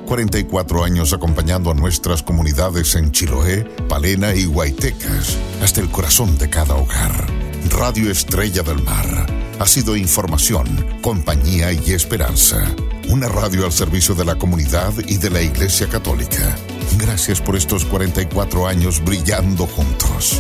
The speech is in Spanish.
44 años acompañando a nuestras comunidades en Chiloé, Palena y Huaytecas, hasta el corazón de cada hogar. Radio Estrella del Mar ha sido información, compañía y esperanza. Una radio al servicio de la comunidad y de la Iglesia Católica. Gracias por estos 44 años brillando juntos.